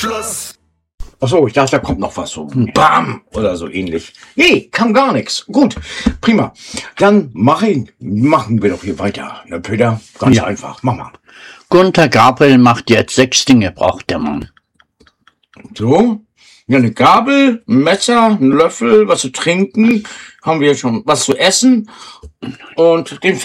Schluss. Achso, ich dachte, da kommt noch was so. Bam! Oder so ähnlich. Nee, kam gar nichts. Gut, prima. Dann machen wir doch hier weiter. Na, Peter, ganz einfach. Mach mal. Gunther Gabriel macht jetzt 6 Dinge, braucht der Mann. So, ja, eine Gabel, ein Messer, ein Löffel, was zu trinken, haben wir schon, was zu essen und den